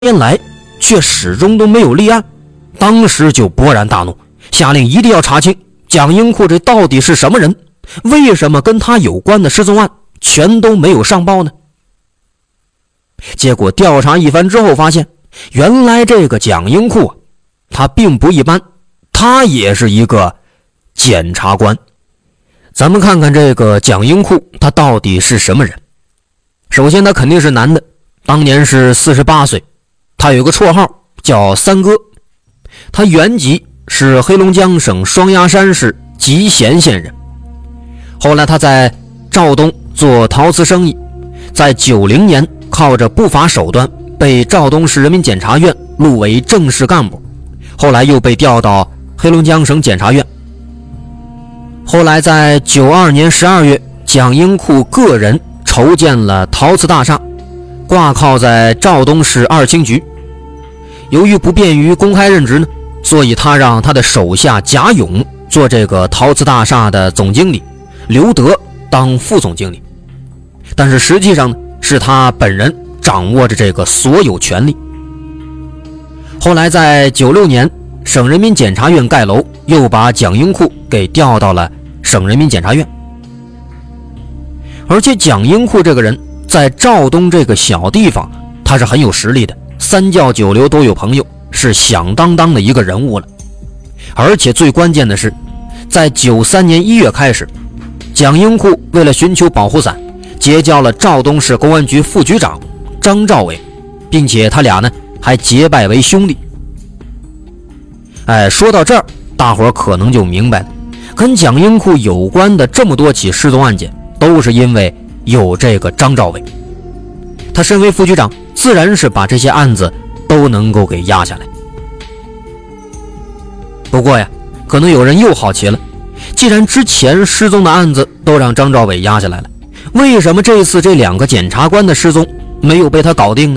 年来却始终都没有立案，当时就勃然大怒，下令一定要查清蒋英库这到底是什么人，为什么跟他有关的失踪案全都没有上报呢？结果调查一番之后发现，原来这个蒋英库他并不一般，他也是一个检察官。咱们看看这个蒋英库他到底是什么人。首先他肯定是男的，当年是48岁，他有个绰号叫三哥，他原籍是黑龙江省双鸭山市集贤县人。后来他在肇东做陶瓷生意，在90年靠着不法手段被肇东市人民检察院录为正式干部，后来又被调到黑龙江省检察院。后来在92年12月，蒋英库个人筹建了陶瓷大厦，挂靠在肇东市二轻局。由于不便于公开任职呢，所以他让他的手下贾勇做这个陶瓷大厦的总经理，刘德当副总经理。但是实际上呢，是他本人掌握着这个所有权力。后来在96年，省人民检察院盖楼，又把蒋英库给调到了省人民检察院。而且蒋英库这个人在肇东这个小地方他是很有实力的，三教九流都有朋友，是响当当的一个人物了。而且最关键的是，在93年1月开始，蒋英库为了寻求保护伞，结交了肇东市公安局副局长张兆伟，并且他俩呢还结拜为兄弟。说到这儿，大伙可能就明白了，跟蒋英库有关的这么多起失踪案件，都是因为有这个张兆伟。他身为副局长，自然是把这些案子都能够给压下来。不过呀，可能有人又好奇了，既然之前失踪的案子都让张兆伟压下来了，为什么这次这2个检察官的失踪没有被他搞定呢？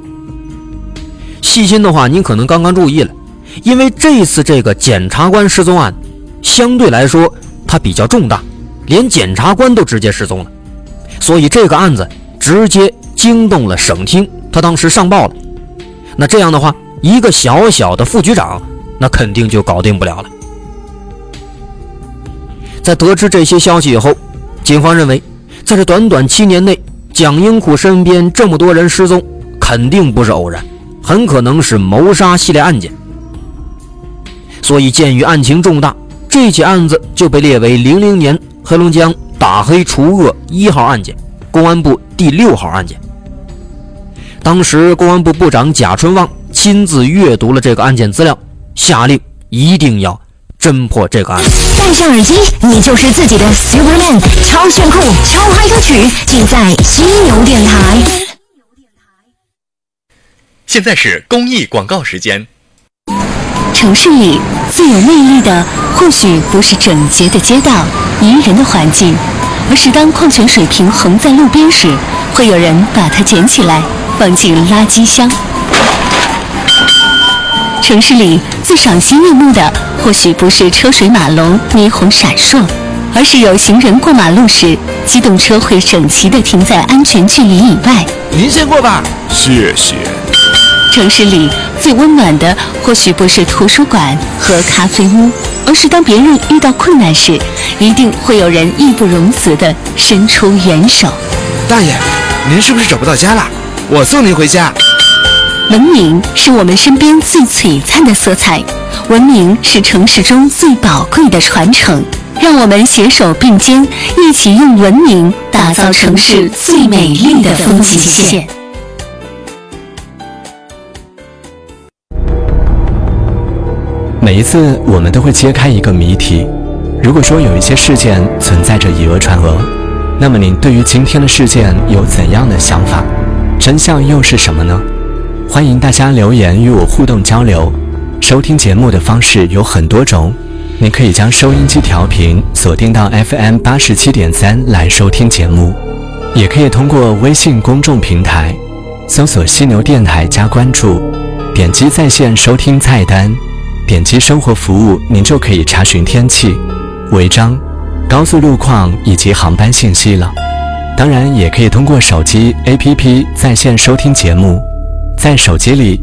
细心的话，您可能刚刚注意了，因为这次这个检察官失踪案相对来说它比较重大，连检察官都直接失踪了，所以这个案子直接惊动了省厅，他当时上报了。那这样的话，一个小小的副局长那肯定就搞定不了了。在得知这些消息以后，警方认为在这短短7年内，蒋英库身边这么多人失踪，肯定不是偶然，很可能是谋杀系列案件。所以鉴于案情重大，这起案子就被列为00年黑龙江打黑除恶1号案件，公安部第6号案件。当时公安部部长贾春旺亲自阅读了这个案件资料，下令一定要侦破这个案子。 戴上耳机，你就是自己的 Superman， 超炫酷超嗨歌曲尽在犀牛电台。 现在是公益广告时间。 城市里最有魅力的，或许不是整洁的街道、宜人的环境，而是当矿泉水瓶横在路边时，会有人把它捡起来放进垃圾箱。城市里最赏心悦目的，或许不是车水马龙、霓虹闪烁，而是有行人过马路时，机动车会整齐地停在安全距离以外。 您先过吧， 谢谢。 城市里最温暖的，或许不是图书馆和咖啡屋，而是当别人遇到困难时，一定会有人义不容辞地伸出援手。 大爷，您是不是找不到家了？我送您回家。 文明是我们身边最璀璨的色彩，文明是城市中最宝贵的传承。让我们携手并肩，一起用文明打造城市最美丽的风景线。 每一次我们都会揭开一个谜题，如果说有一些事件存在着以讹传讹，那么您对于今天的事件有怎样的想法？真相又是什么呢？欢迎大家留言与我互动交流。收听节目的方式有很多种，您可以将收音机调频锁定到 FM 87.3来收听节目，也可以通过微信公众平台搜索犀牛电台加关注，点击在线收听菜单，点击生活服务，您就可以查询天气、违章、高速路况以及航班信息了。当然也可以通过手机 APP 在线收听节目， 在手机里